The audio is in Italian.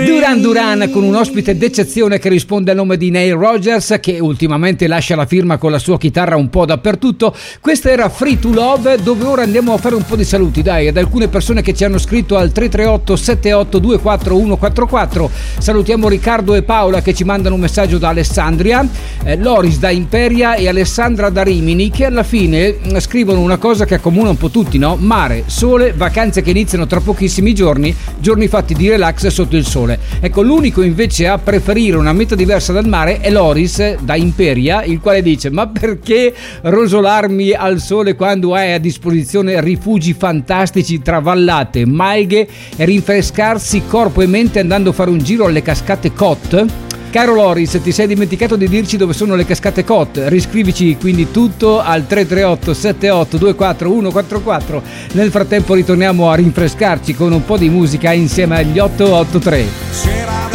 Duran Duran con un ospite d'eccezione che risponde al nome di Neil Rogers, che ultimamente lascia la firma con la sua chitarra un po' dappertutto. Questa era Free to Love, dove ora andiamo a fare un po' di saluti, dai, ad alcune persone che ci hanno scritto al 338 7824 144. Salutiamo Riccardo e Paola che ci mandano un messaggio da Alessandria, Loris da Imperia e Alessandra da Rimini, che alla fine scrivono una cosa che accomuna un po' tutti, no? Mare, sole, vacanze che iniziano tra pochissimi giorni fatti di relax sotto il sole. Ecco, l'unico invece a preferire una meta diversa dal mare è Loris da Imperia, il quale dice: ma perché rosolarmi al sole quando hai a disposizione rifugi fantastici tra vallate, malghe e rinfrescarsi corpo e mente andando a fare un giro alle cascate Cot? Caro Loris, ti sei dimenticato di dirci dove sono le cascate Cot. Riscrivici quindi tutto al 338 7824 144. Nel frattempo ritorniamo a rinfrescarci con un po' di musica insieme agli 883.